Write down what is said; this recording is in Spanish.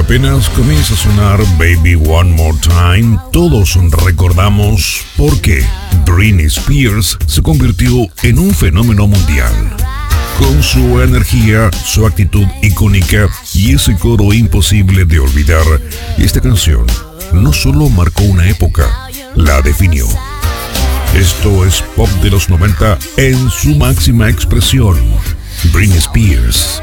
Apenas comienza a sonar Baby One More Time, todos recordamos por qué Britney Spears se convirtió en un fenómeno mundial. Con su energía, su actitud icónica y ese coro imposible de olvidar, esta canción no solo marcó una época, la definió. Esto es pop de los 90 en su máxima expresión. Britney Spears.